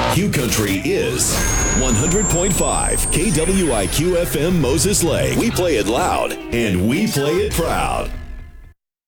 Q Country is 100.5 KWIQ FM Moses Lake. We play it loud and we play it proud.